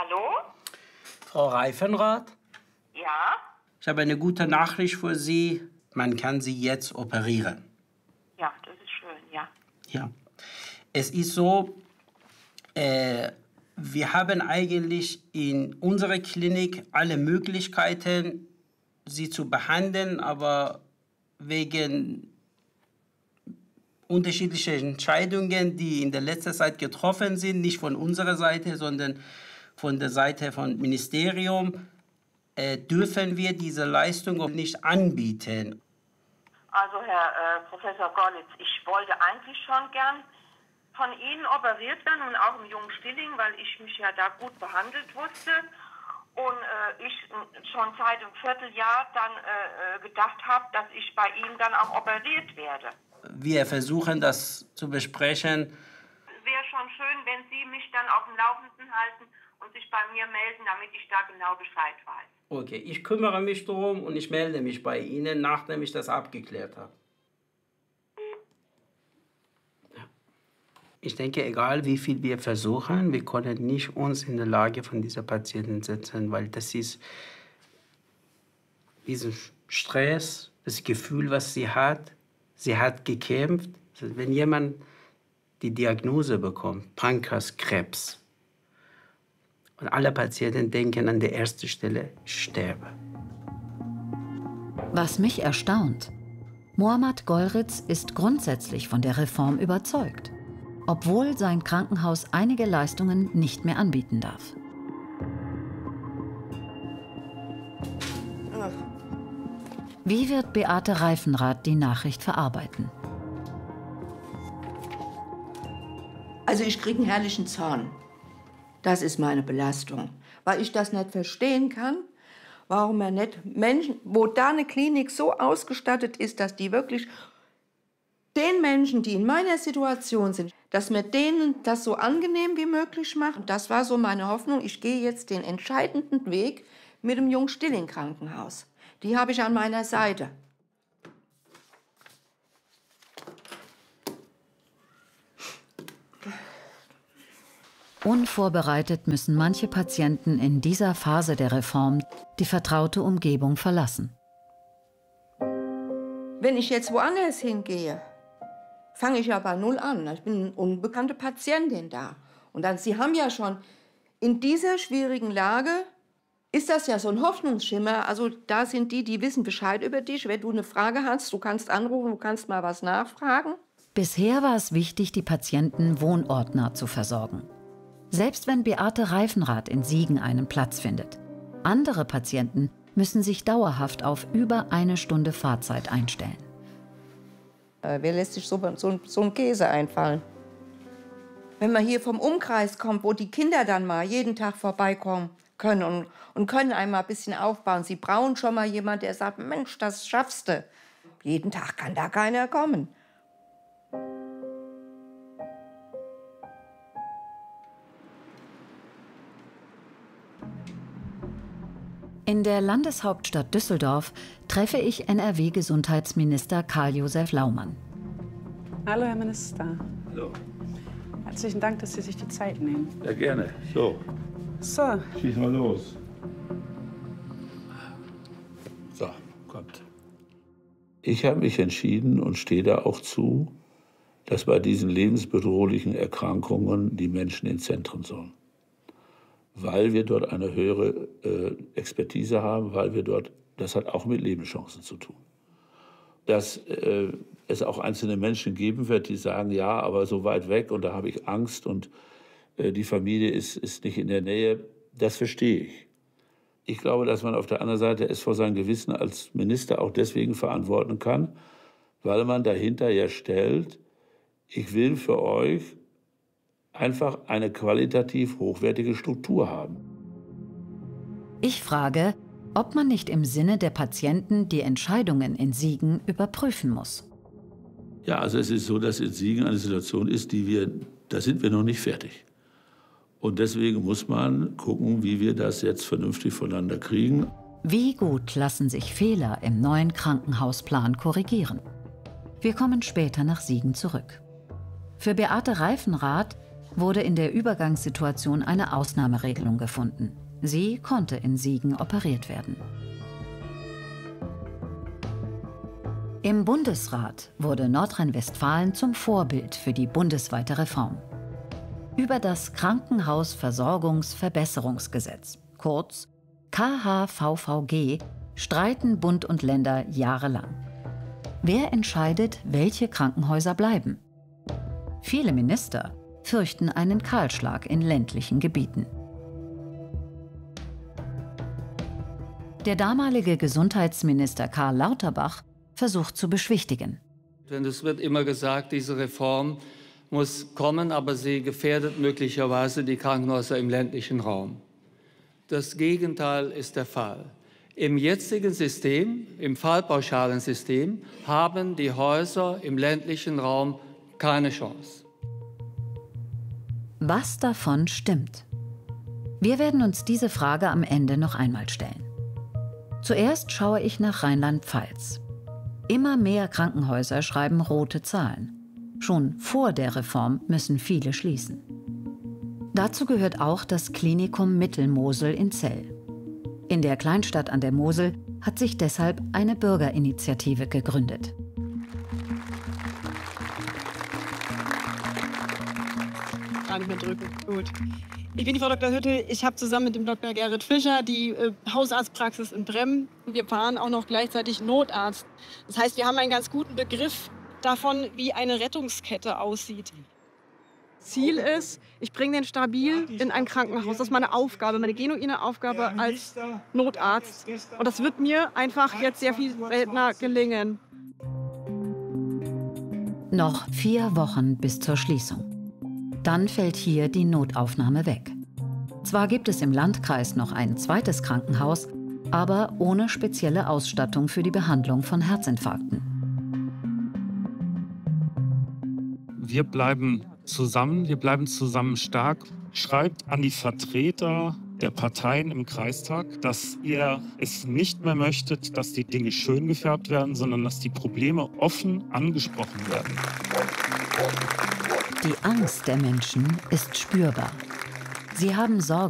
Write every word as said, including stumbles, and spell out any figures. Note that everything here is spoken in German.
Hallo? Frau Reifenrath? Ja? Ich habe eine gute Nachricht für Sie. Man kann Sie jetzt operieren. Ja, das ist schön, ja. Ja. Es ist so, äh, wir haben eigentlich in unserer Klinik alle Möglichkeiten, Sie zu behandeln, aber wegen unterschiedlicher Entscheidungen, die in der letzten Zeit getroffen sind, nicht von unserer Seite, sondern von der Seite vom Ministerium, äh, dürfen wir diese Leistung nicht anbieten. Also, Herr äh, Professor Gollitz, ich wollte eigentlich schon gern von Ihnen operiert werden und auch im jungen Stilling, weil ich mich ja da gut behandelt wusste und äh, ich schon seit einem Vierteljahr dann äh, gedacht habe, dass ich bei Ihnen dann auch operiert werde. Wir versuchen, das zu besprechen. Es wäre schon schön, wenn Sie mich dann auf dem Laufenden halten und sich bei mir melden, damit ich da genau Bescheid weiß. Okay, ich kümmere mich darum und ich melde mich bei Ihnen, nachdem ich das abgeklärt habe. Ich denke, egal wie viel wir versuchen, wir können nicht uns in der Lage von dieser Patientin setzen, weil das ist diesen Stress, das Gefühl, was sie hat. Sie hat gekämpft. Wenn jemand die Diagnose bekommt, Pankreaskrebs, und alle Patienten denken an der ersten Stelle, ich sterbe. Was mich erstaunt, Muhammad Golritz ist grundsätzlich von der Reform überzeugt, obwohl sein Krankenhaus einige Leistungen nicht mehr anbieten darf. Wie wird Beate Reifenrath die Nachricht verarbeiten? Also ich kriege einen herrlichen Zorn. Das ist meine Belastung. Weil ich das nicht verstehen kann, warum er nicht Menschen, wo da eine Klinik so ausgestattet ist, dass die wirklich den Menschen, die in meiner Situation sind, dass man denen das so angenehm wie möglich macht. Das war so meine Hoffnung. Ich gehe jetzt den entscheidenden Weg mit dem Jung-Stilling-Krankenhaus. Die habe ich an meiner Seite. Unvorbereitet müssen manche Patienten in dieser Phase der Reform die vertraute Umgebung verlassen. Wenn ich jetzt woanders hingehe, fange ich ja bei Null an. Ich bin eine unbekannte Patientin da. Und dann, Sie haben ja schon in dieser schwierigen Lage, ist das ja so ein Hoffnungsschimmer. Also da sind die, die wissen Bescheid über dich. Wenn du eine Frage hast, du kannst anrufen, du kannst mal was nachfragen. Bisher war es wichtig, die Patienten wohnortnah zu versorgen. Selbst wenn Beate Reifenrath in Siegen einen Platz findet. Andere Patienten müssen sich dauerhaft auf über eine Stunde Fahrzeit einstellen. Äh, wer lässt sich so, so, so einen Käse einfallen? Wenn man hier vom Umkreis kommt, wo die Kinder dann mal jeden Tag vorbeikommen können und, und können einmal ein bisschen aufbauen. Sie brauchen schon mal jemanden, der sagt, Mensch, das schaffst du. Jeden Tag kann da keiner kommen. In der Landeshauptstadt Düsseldorf treffe ich N R W-Gesundheitsminister Karl-Josef Laumann. Hallo, Herr Minister. Hallo. Herzlichen Dank, dass Sie sich die Zeit nehmen. Ja, gerne. So. So. Schieß mal los. So, kommt. Ich habe mich entschieden und stehe da auch zu, dass bei diesen lebensbedrohlichen Erkrankungen die Menschen ins Zentrum sollen. Weil wir dort eine höhere äh, Expertise haben, weil wir dort, das hat auch mit Lebenschancen zu tun. Dass äh, es auch einzelne Menschen geben wird, die sagen, ja, aber so weit weg und da habe ich Angst und äh, die Familie ist, ist nicht in der Nähe, das verstehe ich. Ich glaube, dass man auf der anderen Seite es vor seinem Gewissen als Minister auch deswegen verantworten kann, weil man dahinter ja stellt, ich will für euch einfach eine qualitativ hochwertige Struktur haben. Ich frage, ob man nicht im Sinne der Patienten die Entscheidungen in Siegen überprüfen muss. Ja, also es ist so, dass in Siegen eine Situation ist, die wir, da sind wir noch nicht fertig. Und deswegen muss man gucken, wie wir das jetzt vernünftig voneinander kriegen. Wie gut lassen sich Fehler im neuen Krankenhausplan korrigieren? Wir kommen später nach Siegen zurück. Für Beate Reifenrath wurde in der Übergangssituation eine Ausnahmeregelung gefunden. Sie konnte in Siegen operiert werden. Im Bundesrat wurde Nordrhein-Westfalen zum Vorbild für die bundesweite Reform. Über das Krankenhausversorgungsverbesserungsgesetz, kurz K H V V G, streiten Bund und Länder jahrelang. Wer entscheidet, welche Krankenhäuser bleiben? Viele Minister fürchten einen Kahlschlag in ländlichen Gebieten. Der damalige Gesundheitsminister Karl Lauterbach versucht zu beschwichtigen. Denn es wird immer gesagt, diese Reform muss kommen, aber sie gefährdet möglicherweise die Krankenhäuser im ländlichen Raum. Das Gegenteil ist der Fall. Im jetzigen System, im fallpauschalen System, haben die Häuser im ländlichen Raum keine Chance. Was davon stimmt? Wir werden uns diese Frage am Ende noch einmal stellen. Zuerst schaue ich nach Rheinland-Pfalz. Immer mehr Krankenhäuser schreiben rote Zahlen. Schon vor der Reform müssen viele schließen. Dazu gehört auch das Klinikum Mittelmosel in Zell. In der Kleinstadt an der Mosel hat sich deshalb eine Bürgerinitiative gegründet. Gar nicht mehr drücken. Gut. Ich bin die Frau Doktor Hüttel. Ich habe zusammen mit dem Doktor Gerrit Fischer die äh, Hausarztpraxis in Bremmen. Wir fahren auch noch gleichzeitig Notarzt. Das heißt, wir haben einen ganz guten Begriff davon, wie eine Rettungskette aussieht. Ziel ist, ich bringe den stabil in ein Krankenhaus. Das ist meine Aufgabe, meine genuine Aufgabe als Notarzt. Und das wird mir einfach jetzt sehr viel seltener gelingen. Noch vier Wochen bis zur Schließung. Dann fällt hier die Notaufnahme weg. Zwar gibt es im Landkreis noch ein zweites Krankenhaus, aber ohne spezielle Ausstattung für die Behandlung von Herzinfarkten. Wir bleiben zusammen, wir bleiben zusammen stark. Schreibt an die Vertreter der Parteien im Kreistag, dass ihr es nicht mehr möchtet, dass die Dinge schön gefärbt werden, sondern dass die Probleme offen angesprochen werden. Die Angst der Menschen ist spürbar. Sie haben Sorge.